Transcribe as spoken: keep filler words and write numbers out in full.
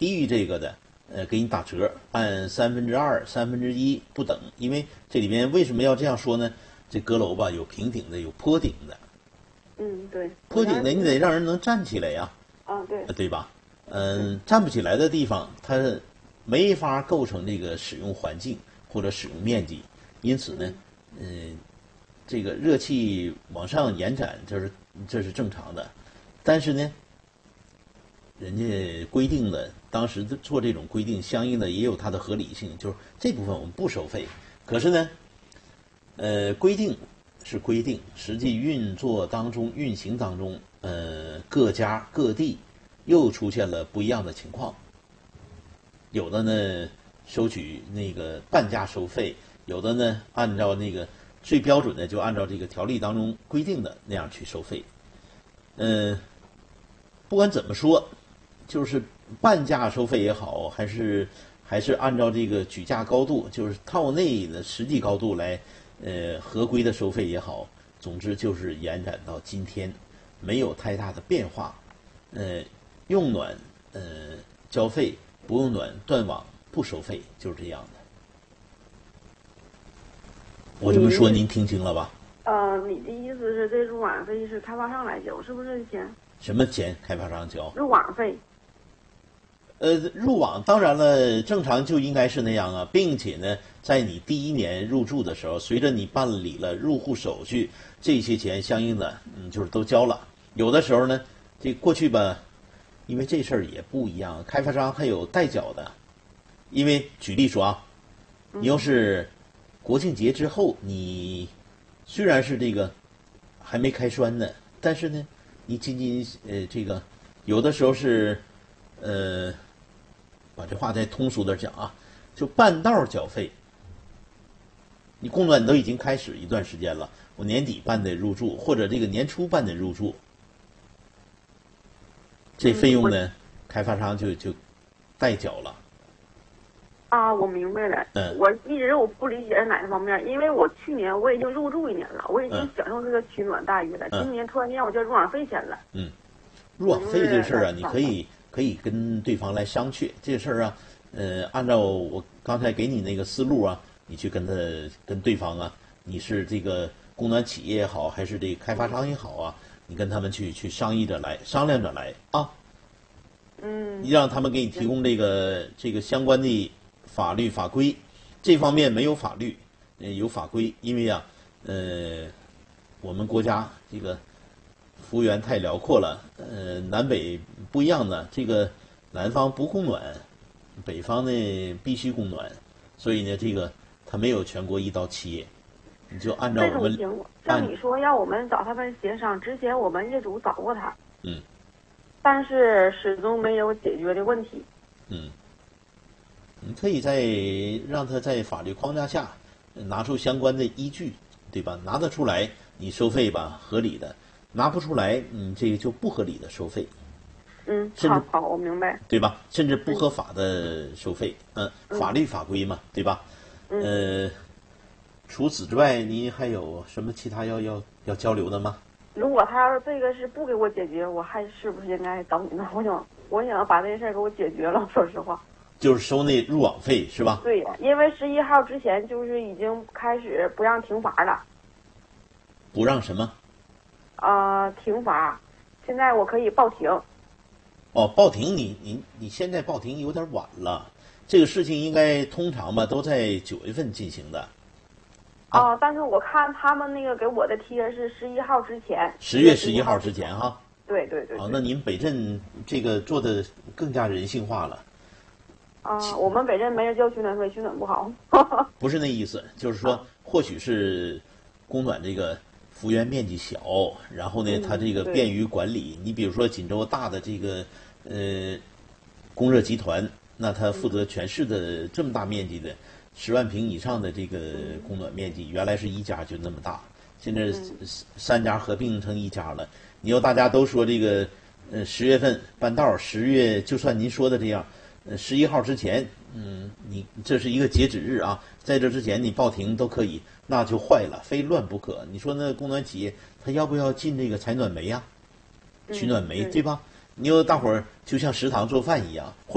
低于这个的，呃，给你打折，按三分之二、三分之一不等。因为这里面为什么要这样说呢？这阁楼吧，有平顶的，有坡顶的。 嗯，对。 坡顶的你得让人能站起来呀。 啊，对。 对吧？嗯，站不起来的地方，它没法构成这个使用环境或者使用面积，因此呢，嗯，这个热气往上延展，这是这是正常的。但是呢，人家规定的，当时做这种规定，相应的也有它的合理性，就是这部分我们不收费。可是呢，呃，规定是规定，实际运作当中、运行当中，呃，各家各地又出现了不一样的情况。有的呢收取那个半价收费，有的呢按照那个最标准的就按照这个条例当中规定的那样去收费。嗯、呃，不管怎么说，就是半价收费也好，还是还是按照这个举价高度，就是套内的实际高度来，呃，合规的收费也好，总之就是延展到今天，没有太大的变化。呃，用暖呃交费，不用暖断网不收费，就是这样的。我这么说您听清了吧？ 呃，你的意思是这入网费是开发商来交，是不是钱？ 什么钱？开发商交？ 入网费。 呃，入网当然了，正常就应该是那样啊，并且呢，在你第一年入住的时候，随着你办理了入户手续，这些钱相应的嗯就是都交了。有的时候呢，这过去吧，因为这事儿也不一样，开发商还有代缴的。因为举例说啊，你要是国庆节之后，你虽然是这个还没开栓呢，但是呢，你仅仅呃这个有的时候是呃。把这话再通俗点讲啊，就半道缴费。你供暖都已经开始一段时间了，我年底办的入住，或者这个年初办的入住，这费用呢，开发商就就代缴了。 啊，我明白了。 嗯， 我一直我不理解是哪个方面，因为我去年我已经入住一年了，我已经享受这个取暖待遇了。 嗯、 今年突然间我就入网费钱了。 嗯，入网费这事儿啊，你可以。可以跟对方来商榷这事儿啊，呃，按照我刚才给你那个思路啊，你去跟他跟对方啊，你是这个供暖企业也好，还是这个开发商也好啊，你跟他们去去商议着来，商量着来啊。 嗯。 你让他们给你提供这个这个相关的法律法规，这方面没有法律，呃，有法规，因为啊，呃，我们国家这个。幅员太辽阔了，呃，南北不一样的，这个南方不供暖，北方呢必须供暖，所以呢，这个它没有全国一刀切，你就按照我们这种情况，像你说要我们找他们协商，之前我们业主找过他， 嗯， 但是始终没有解决的问题， 嗯，你可以在让他在法律框架下拿出相关的依据，对吧？拿得出来，你收费吧，合理的。拿不出来，嗯，这个就不合理的收费。 嗯，好好，我明白。 对吧？甚至不合法的收费，嗯，嗯法律法规嘛，对吧？ 嗯。 呃，除此之外，你还有什么其他要要要交流的吗？ 如果他要是这个是不给我解决，我还是不是应该找你呢？我想，我想把这事儿给我解决了。说实话。 就是收那入网费是吧？ 对呀，因为十一号之前就是已经开始不让停阀了。 不让什么？ 呃，停阀，现在我可以报停。 哦，报停你你你现在报停有点晚了，这个事情应该通常吧都在九月份进行的。 啊、呃，但是我看他们那个给我的贴是十一号之前。 十月十一号之前哈。 对对 对, 对。 好，那您北镇这个做的更加人性化了。 啊、呃，我们北镇没人交取暖费，取暖不好。 不是那意思，就是说或许是供暖这个。幅员面积小，然后呢，它这个便于管理。你比如说锦州大的这个呃供热集团，那它负责全市的这么大面积的十万平以上的这个供暖面积，原来是一家就那么大，现在三家合并成一家了。你要大家都说这个呃十月份办道，十月就算您说的这样，呃十一号之前，嗯，你这是一个截止日啊，在这之前你报停都可以。那就坏了，非乱不可。你说那供暖企业他要不要进这个采暖煤呀、啊、取暖煤， 嗯、 对吧？你要大伙儿就像食堂做饭一样。